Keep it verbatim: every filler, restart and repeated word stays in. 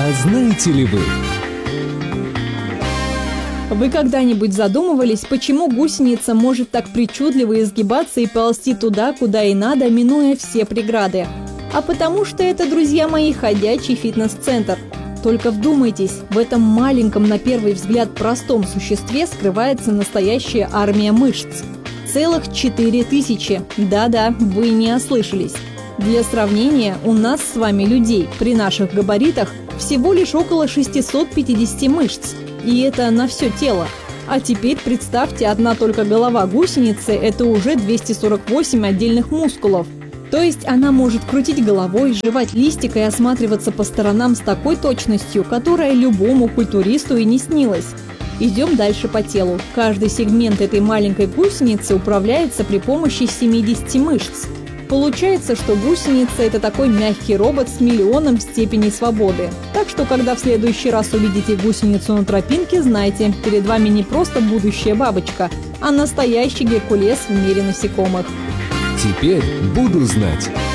А знаете ли вы? Вы когда-нибудь задумывались, почему гусеница может так причудливо изгибаться и ползти туда, куда и надо, минуя все преграды? А потому что это, друзья мои, ходячий фитнес-центр. Только вдумайтесь, в этом маленьком, на первый взгляд, простом существе скрывается настоящая армия мышц. Целых четыре тысячи. Да-да, вы не ослышались. Для сравнения, у нас с вами, людей, при наших габаритах всего лишь около шестьсот пятьдесят мышц. И это на все тело. А теперь представьте, одна только голова гусеницы – это уже двести сорок восемь отдельных мускулов. То есть она может крутить головой, жевать листик и осматриваться по сторонам с такой точностью, которая любому культуристу и не снилась. Идем дальше по телу. Каждый сегмент этой маленькой гусеницы управляется при помощи семидесяти мышц. Получается, что гусеница – это такой мягкий робот с миллионом степеней свободы. Так что, когда в следующий раз увидите гусеницу на тропинке, знайте, перед вами не просто будущая бабочка, а настоящий Геркулес в мире насекомых. Теперь буду знать.